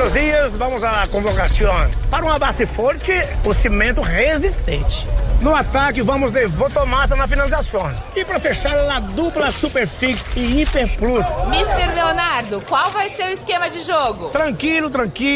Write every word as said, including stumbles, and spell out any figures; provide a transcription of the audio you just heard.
Buenos dias, vamos à convocação. Para uma base forte, o cimento resistente. No ataque, vamos de Votomassa na finalização. E para fechar, a dupla Superfix e Hiper Plus. mister Leonardo, qual vai ser o esquema de jogo? Tranquilo, tranquilo.